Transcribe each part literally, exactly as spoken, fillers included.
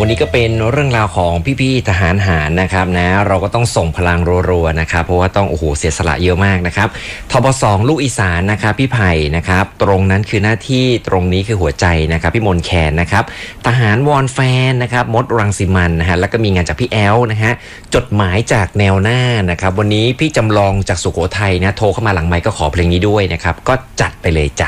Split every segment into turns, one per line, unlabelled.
วันนี้ก็เป็นเรื่องราวของพี่ๆทหารหารนะครับนะเราก็ต้องส่งพลังรัวๆนะครับเพราะว่าต้องโอ้โหเสียสละเยอะมากนะครับทบสองลูกอีสานนะครับพี่ไผ่นะครับตรงนั้นคือหน้าที่ตรงนี้คือหัวใจนะครับพี่มนแคนนะครับทหารวอนแฟนนะครับมดรังสิมันนะฮะแล้วก็มีงานจากพี่แอลนะฮะจดหมายจากแนวหน้านะครับวันนี้พี่จำลองจากสุโขทัยนะโทรเข้ามาหลังไมค์ก็ขอเพลงนี้ด้วยนะครับก็จัดไปเลยจ้ะ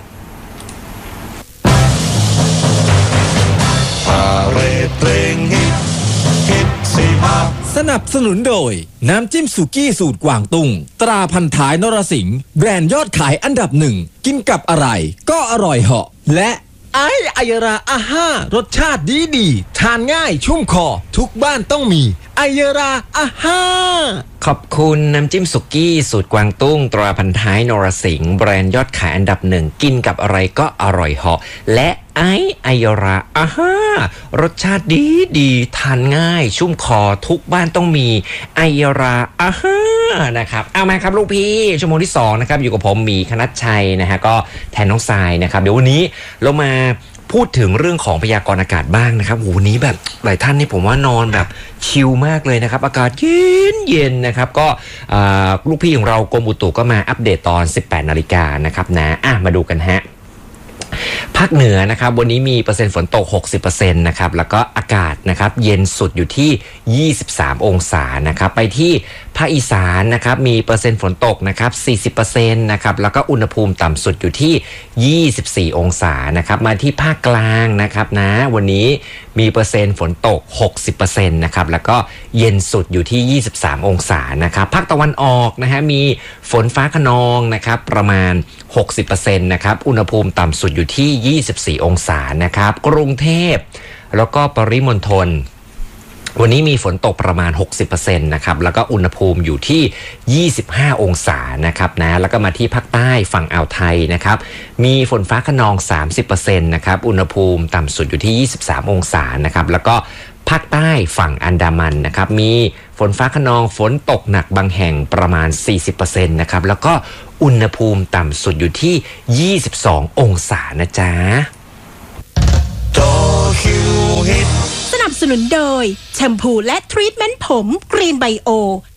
สนับสนุนโดยน้ำจิ้มสุกี้สูตรกวางตุ้งตราพันท้ายนรสิงห์แบรนด์ยอดขายอันดับหนึ่งกินกับอะไรก็อร่อยเหาะและไอไอยราอาห้ารสชาติดีดีทานง่ายชุ่มคอทุกบ้านต้องมีไอยราอาห้า
ขอบคุณน้ำจิ้มสุกี้สูตรกวางตุ้งตราพันท้ายนรสิงห์แบรนด์ยอดขายอันดับหนึ่งกินกับอะไรก็อร่อยเหาะและไอไอยราอาห้ารสชาติดีดีทานง่ายชุ่มคอทุกบ้านต้องมีไอยราอาห้านะครับเอามาครับลูกพี่ชั่วโมงที่สองนะครับอยู่กับผมหมีคณัชชัยนะฮะก็แทนน้องทรายนะครับเดี๋ยววันนี้เรามาพูดถึงเรื่องของพยากรณ์อากาศบ้างนะครับโหวันนี้แบบหลายท่านนี่ผมว่านอนแบบชิลมากเลยนะครับอากาศเย็นเย็นนะครับก็ลูกพี่ของเรากรมอุตุก็มาอัปเดตตอนสิบแปดนาฬิกานะครับนะอ่ะมาดูกันฮะภาคเหนือนะครับวันนี้มีเปอร์เซ็นต์ฝนตก หกสิบเปอร์เซ็นต์ นะครับแล้วก็อากาศนะครับเย็นสุดอยู่ที่ยี่สิบสามองศานะครับไปที่ภาคอีสานนะครับมีเปอร์เซ็นต์ฝนตกนะครับ สี่สิบเปอร์เซ็นต์ นะครับแล้วก็อุณหภูมิต่ำสุดอยู่ที่ยี่สิบสี่องศานะครับมาที่ภาคกลางนะครับนะวันนี้มีเปอร์เซ็นต์ฝนตก หกสิบเปอร์เซ็นต์ นะครับแล้วก็เย็นสุดอยู่ที่ยี่สิบสามองศานะครับภาคตะวันออกนะฮะมีฝนฟ้าคะนองนะครับประมาณ หกสิบเปอร์เซ็นต์ นะครับอุณหภูมิต่ำสุดอยู่ที่ยี่สิบสี่องศานะครับกรุงเทพแล้วก็ปริมณฑลวันนี้มีฝนตกประมาณ หกสิบเปอร์เซ็นต์ นะครับแล้วก็อุณหภูมิอยู่ที่ยี่สิบห้าองศานะครับนะแล้วก็มาที่ภาคใต้ฝั่งอ่าวไทยนะครับมีฝนฟ้าคะนอง สามสิบเปอร์เซ็นต์ นะครับอุณหภูมิต่ำสุดอยู่ที่ยี่สิบสามองศานะครับแล้วก็ภาคใต้ฝั่งอันดามันนะครับมีฝนฟ้าคะนองฝนตกหนักบางแห่งประมาณ สี่สิบเปอร์เซ็นต์ นะครับแล้วก็อุณหภูมิต่ำสุดอยู่ที่ยี่สิบสององศานะจ๊ะ
สนับสนุนโดยแชมพูและทรีทเมนต์ผมกรีนไบโอ